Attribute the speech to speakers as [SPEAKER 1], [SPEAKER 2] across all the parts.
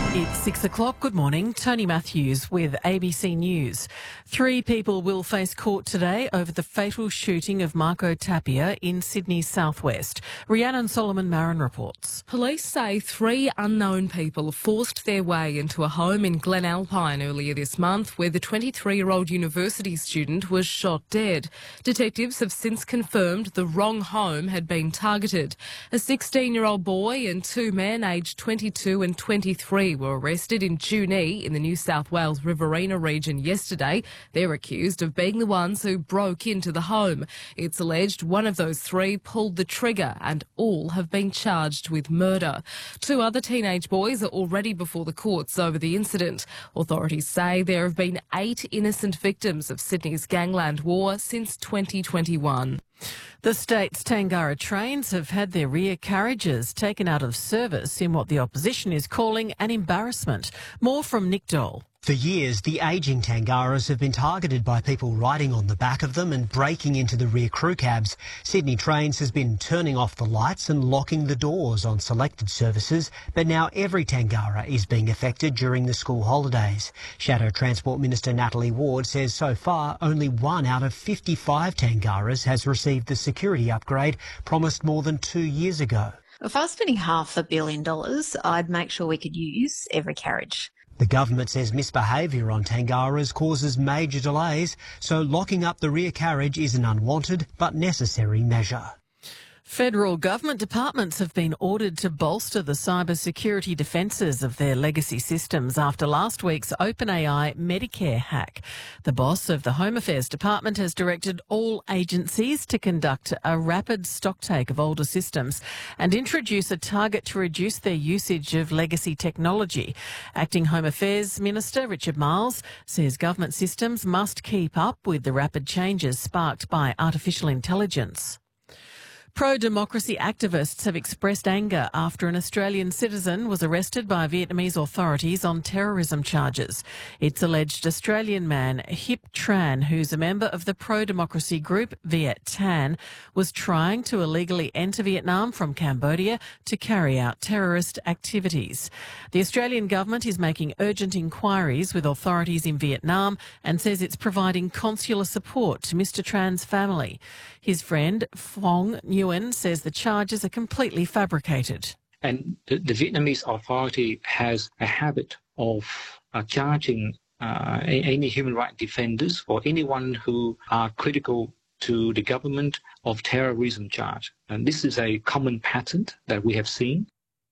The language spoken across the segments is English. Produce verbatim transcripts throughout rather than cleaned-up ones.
[SPEAKER 1] It's six o'clock. Good morning. Tony Matthews with A B C News. Three people will face court today over the fatal shooting of Marco Tapia in Sydney's southwest. Rhiannon Solomon Marin reports.
[SPEAKER 2] Police say three unknown people forced their way into a home in Glen Alpine earlier this month where the twenty-three-year-old university student was shot dead. Detectives have since confirmed the wrong home had been targeted. A sixteen-year-old boy and two men aged twenty-two and twenty-three were arrested in Junee in the New South Wales Riverina region yesterday. They're accused of being the ones who broke into the home. It's alleged one of those three pulled the trigger and all have been charged with murder. Two other teenage boys are already before the courts over the incident. Authorities say there have been eight innocent victims of Sydney's gangland war since twenty twenty-one.
[SPEAKER 1] The state's Tangara trains have had their rear carriages taken out of service in what the opposition is calling an embarrassment. More from Nick Dole.
[SPEAKER 3] For years, the ageing Tangaras have been targeted by people riding on the back of them and breaking into the rear crew cabs. Sydney Trains has been turning off the lights and locking the doors on selected services, but now every Tangara is being affected during the school holidays. Shadow Transport Minister Natalie Ward says so far only one out of fifty-five Tangaras has received the security upgrade promised more than two years ago.
[SPEAKER 4] If I was spending half a billion dollars, I'd make sure we could use every carriage.
[SPEAKER 3] The government says misbehaviour on Tangaras causes major delays, so locking up the rear carriage is an unwanted but necessary measure.
[SPEAKER 1] Federal government departments have been ordered to bolster the cybersecurity defences of their legacy systems after last week's OpenAI Medicare hack. The boss of the Home Affairs Department has directed all agencies to conduct a rapid stocktake of older systems and introduce a target to reduce their usage of legacy technology. Acting Home Affairs Minister Richard Marles says government systems must keep up with the rapid changes sparked by artificial intelligence. Pro-democracy activists have expressed anger after an Australian citizen was arrested by Vietnamese authorities on terrorism charges. It's alleged Australian man Hip Tran, who's a member of the pro-democracy group Viet Thanh, was trying to illegally enter Vietnam from Cambodia to carry out terrorist activities. The Australian government is making urgent inquiries with authorities in Vietnam and says it's providing consular support to Mister Tran's family. His friend Phong Nguyen says the charges are completely fabricated.
[SPEAKER 5] And the, the Vietnamese authority has a habit of uh, charging uh, any human rights defenders or anyone who are critical to the government of terrorism charge. And this is a common pattern that we have seen.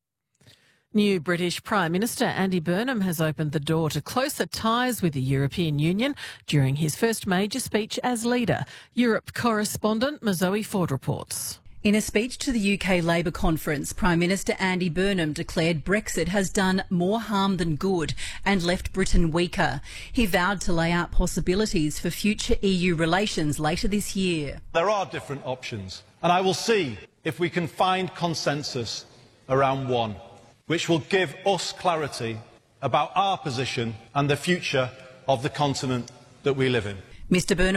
[SPEAKER 1] New British Prime Minister Andy Burnham has opened the door to closer ties with the European Union during his first major speech as leader. Europe correspondent Mazoe Ford reports.
[SPEAKER 6] In a speech to the U K Labour conference, Prime Minister Andy Burnham declared Brexit has done more harm than good and left Britain weaker. He vowed to lay out possibilities for future E U relations later this year.
[SPEAKER 7] There are different options, and I will see if we can find consensus around one, which will give us clarity about our position and the future of the continent that we live in.
[SPEAKER 6] Mr Burnham